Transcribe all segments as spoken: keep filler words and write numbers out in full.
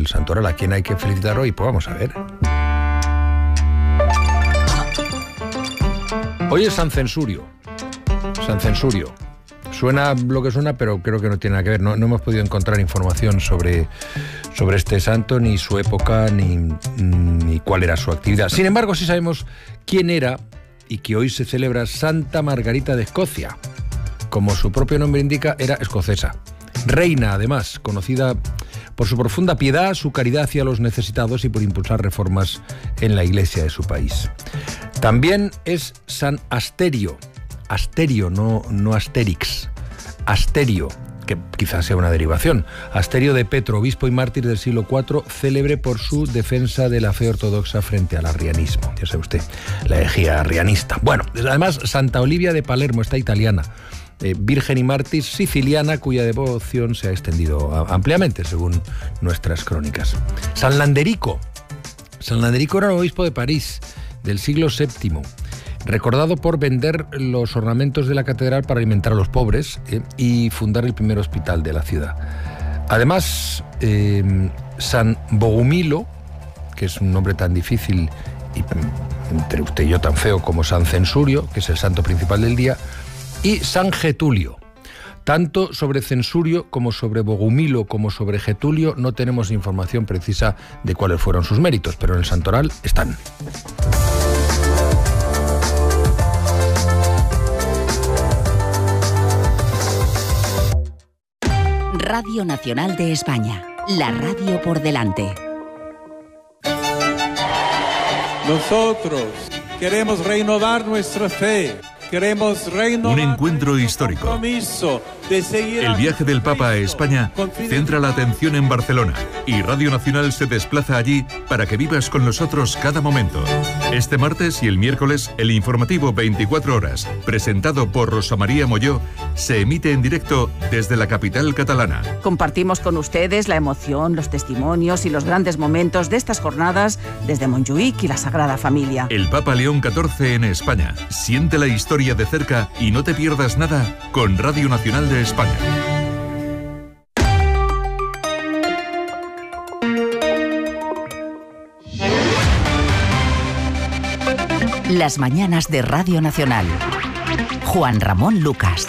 del Santoral. ¿A quién hay que felicitar hoy? Pues vamos a ver. Hoy es San Censurio. San Censurio. Suena lo que suena, pero creo que no tiene nada que ver. No, no hemos podido encontrar información sobre, sobre este santo, ni su época, ni, ni cuál era su actividad. Sin embargo, sí sabemos quién era y que hoy se celebra Santa Margarita de Escocia. Como su propio nombre indica, era escocesa. Reina, además, conocida por su profunda piedad, su caridad hacia los necesitados y por impulsar reformas en la iglesia de su país. También es San Asterio. Asterio, no, no Asterix. Asterio, que quizás sea una derivación. Asterio de Petro, obispo y mártir del siglo cuatro, célebre por su defensa de la fe ortodoxa frente al arrianismo. Ya sabe usted, la herejía arrianista. Bueno, además, Santa Olivia de Palermo, esta italiana, eh, virgen y mártir siciliana, cuya devoción se ha extendido a, ampliamente, según nuestras crónicas. San Landerico. San Landerico era un obispo de París, del siglo séptimo. Recordado por vender los ornamentos de la catedral para alimentar a los pobres eh, y fundar el primer hospital de la ciudad. Además, eh, San Bogumilo, que es un nombre tan difícil y entre usted y yo tan feo como San Censurio, que es el santo principal del día, y San Getulio. Tanto sobre Censurio como sobre Bogumilo como sobre Getulio no tenemos información precisa de cuáles fueron sus méritos, pero en el santoral están. Radio Nacional de España, la radio por delante. Nosotros queremos renovar nuestra fe. Queremos renovar un encuentro histórico. De seguir el viaje del Papa a España centra la atención en Barcelona y Radio Nacional se desplaza allí para que vivas con nosotros cada momento. Este martes y el miércoles, el informativo veinticuatro horas, presentado por Rosa María Molló, se emite en directo desde la capital catalana. Compartimos con ustedes la emoción, los testimonios y los grandes momentos de estas jornadas desde Montjuïc y la Sagrada Familia. El Papa León catorce en España. Siente la historia de cerca y no te pierdas nada con Radio Nacional de España. Las mañanas de Radio Nacional. Juan Ramón Lucas.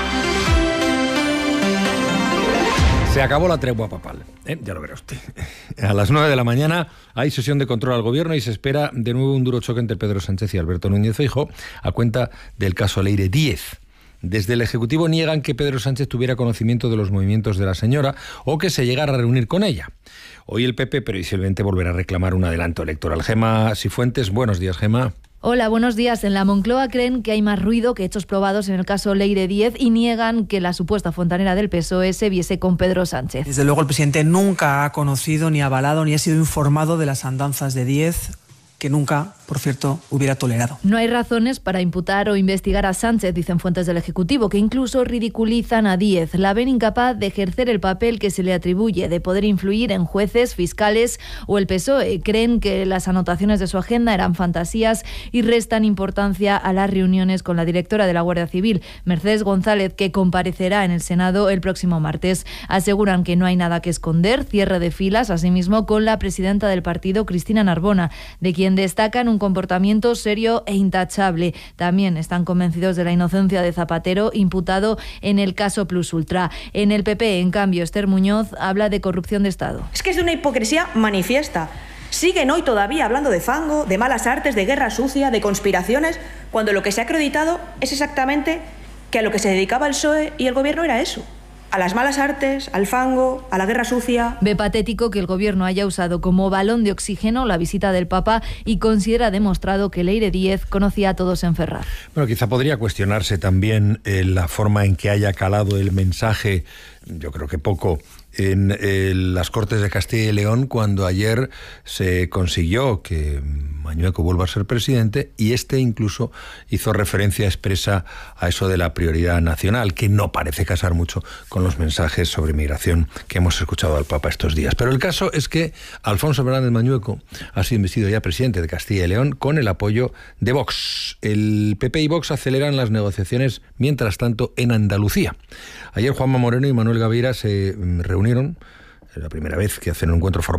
Se acabó la tregua papal, ¿eh? Ya lo verá usted. A las nueve de la mañana hay sesión de control al gobierno y se espera de nuevo un duro choque entre Pedro Sánchez y Alberto Núñez Feijóo a cuenta del caso Leire Díez. Desde el Ejecutivo niegan que Pedro Sánchez tuviera conocimiento de los movimientos de la señora o que se llegara a reunir con ella. Hoy el P P previsiblemente volverá a reclamar un adelanto electoral. Gema Sifuentes, buenos días, Gema. Hola, buenos días. En la Moncloa creen que hay más ruido que hechos probados en el caso Leire Díez y niegan que la supuesta fontanera del P S O E se viese con Pedro Sánchez. Desde luego el presidente nunca ha conocido, ni avalado, ni ha sido informado de las andanzas de Díez, que nunca, por cierto, hubiera tolerado. No hay razones para imputar o investigar a Sánchez, dicen fuentes del Ejecutivo, que incluso ridiculizan a Díez. La ven incapaz de ejercer el papel que se le atribuye, de poder influir en jueces, fiscales o el P S O E. Creen que las anotaciones de su agenda eran fantasías y restan importancia a las reuniones con la directora de la Guardia Civil, Mercedes González, que comparecerá en el Senado el próximo martes. Aseguran que no hay nada que esconder, cierre de filas, asimismo con la presidenta del partido, Cristina Narbona, de quien destacan un comportamiento serio e intachable. También están convencidos de la inocencia de Zapatero, imputado en el caso Plus Ultra. En el P P, en cambio, Esther Muñoz habla de corrupción de Estado. Es que es de una hipocresía manifiesta. Siguen hoy todavía hablando de fango, de malas artes, de guerra sucia, de conspiraciones, cuando lo que se ha acreditado es exactamente que a lo que se dedicaba el P S O E y el gobierno era eso. A las malas artes, al fango, a la guerra sucia. Ve patético que el gobierno haya usado como balón de oxígeno la visita del Papa y considera demostrado que Leire Díez conocía a todos en Ferraz. Bueno, quizá podría cuestionarse también eh, la forma en que haya calado el mensaje, yo creo que poco, en eh, las Cortes de Castilla y León, cuando ayer se consiguió que Mañueco vuelva a ser presidente y este incluso hizo referencia expresa a eso de la prioridad nacional, que no parece casar mucho con los mensajes sobre migración que hemos escuchado al Papa estos días. Pero el caso es que Alfonso Fernández Mañueco ha sido investido ya presidente de Castilla y León con el apoyo de Vox. El P P y Vox aceleran las negociaciones, mientras tanto, en Andalucía. Ayer Juanma Moreno y Manuel Gaviria se reunieron, es la primera vez que hacen un encuentro formal